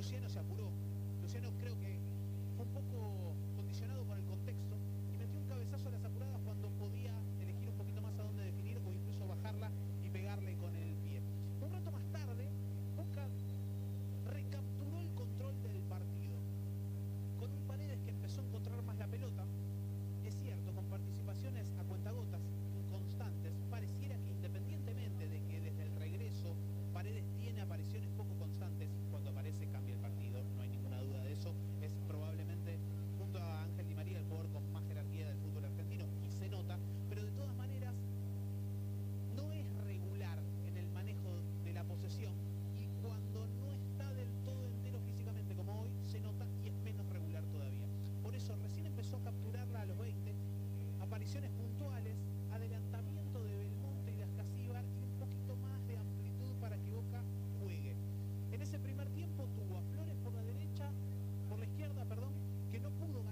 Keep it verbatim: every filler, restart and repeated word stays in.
Luciano se apuró. Luciano creo que fue un poco condicionado por el contexto y metió un cabezazo a las apuradas cuando podía elegir un poquito más a dónde definir o incluso bajarla y pegarle con el pie. Un rato más tarde, Boca recapturó el control del partido con un Paredes que empezó a encontrar más la pelota. Es cierto, con participaciones a cuentagotas, inconstantes. Pareciera que independientemente de que desde el regreso Paredes tiene apariciones poco constantes, cuando aparece cambia el partido, no hay ninguna duda de eso. Es probablemente, junto a Ángel Di María, el jugador con más jerarquía del fútbol argentino, y se nota, pero de todas maneras no es regular en el manejo de la posesión, y cuando no está del todo entero físicamente como hoy, se nota y es menos regular todavía. Por eso recién empezó a capturarla a los veinte, apariciones puntuales